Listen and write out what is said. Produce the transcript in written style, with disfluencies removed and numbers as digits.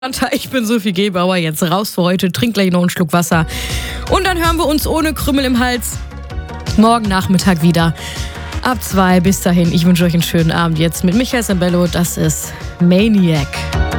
Ich bin Sophie Gebauer, jetzt raus für heute, trink gleich noch einen Schluck Wasser und dann hören wir uns ohne Krümmel im Hals morgen Nachmittag wieder ab 2. Bis dahin, ich wünsche euch einen schönen Abend jetzt mit Michael Sembello, das ist Maniac.